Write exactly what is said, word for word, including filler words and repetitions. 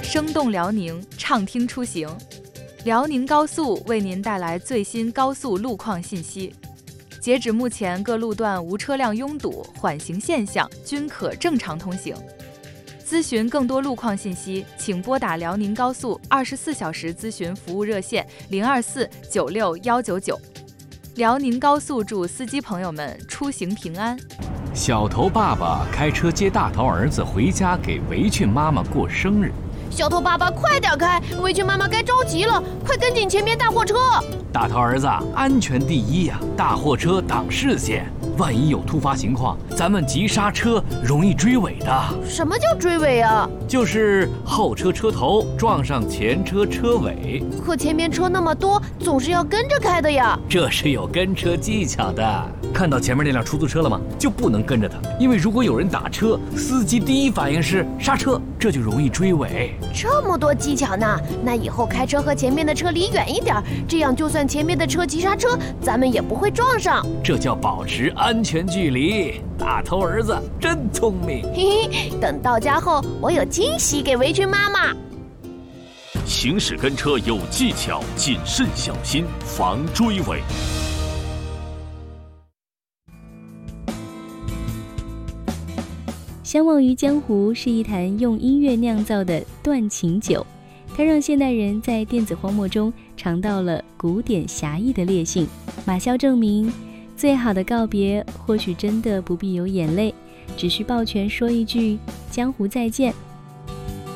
生动辽宁，畅听出行。辽宁高速为您带来最新高速路况信息。截止目前，各路段无车辆拥堵，缓行现象均可正常通行。咨询更多路况信息，请拨打辽宁高速二十四小时咨询服务热线零二四九六幺九九。辽宁高速祝司机朋友们出行平安。 小头爸爸开车接大头儿子回家，给围裙妈妈过生日。 小头爸爸快点开，围裙妈妈该着急了，快跟紧前面大货车。 大头儿子，安全第一呀、啊！大货车挡视线，万一有突发情况，咱们急刹车容易追尾的。 什么叫追尾啊？ 就是后车车头撞上前车车尾。 可前面车那么多，总是要跟着开的呀。 这是有跟车技巧的。看到前面那辆出租车了吗？就不能跟着他，因为如果有人打车，司机第一反应是刹车，这就容易追尾。 这么多技巧呢，那以后开车和前面的车离远一点，这样就算前面的车急刹车，咱们也不会撞上。 这叫保持安全距离。大头儿子真聪明。 嘿嘿，等到家后，我有惊喜给围裙妈妈。 行驶跟车有技巧，谨慎小心，防追尾。 相忘于江湖是一坛用音乐酿造的断情酒，它让现代人在电子荒漠中尝到了古典侠义的烈性。马骁证明，最好的告别或许真的不必有眼泪，只需抱拳说一句江湖再见，